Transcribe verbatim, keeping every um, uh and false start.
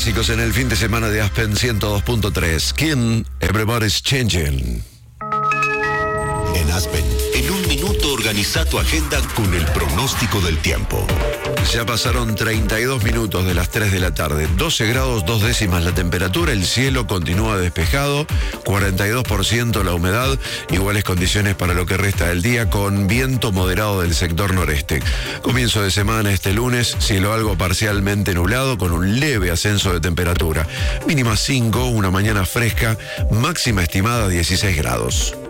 clásicos en el fin de semana de Aspen ciento dos punto tres. Kim, Everybody's Changing. En Aspen, en un minuto organiza tu agenda con el pronóstico del tiempo. Ya pasaron treinta y dos minutos de las tres de la tarde, doce grados dos décimas la temperatura, el cielo continúa despejado, cuarenta y dos por ciento la humedad, iguales condiciones para lo que resta del día con viento moderado del sector noreste. Comienzo de semana este lunes, cielo algo parcialmente nublado con un leve ascenso de temperatura. Mínima cinco, una mañana fresca, máxima estimada dieciséis grados.